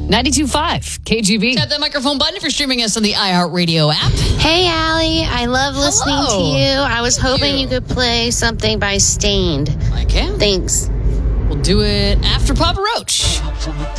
92.5 KGB. Tap that microphone button if you're streaming us on the iHeartRadio app. Hey, Allie. I love listening Hello. to you. I was Thank hoping you. you could play something by Stained. I can. Thanks. We'll do it after Papa Roach.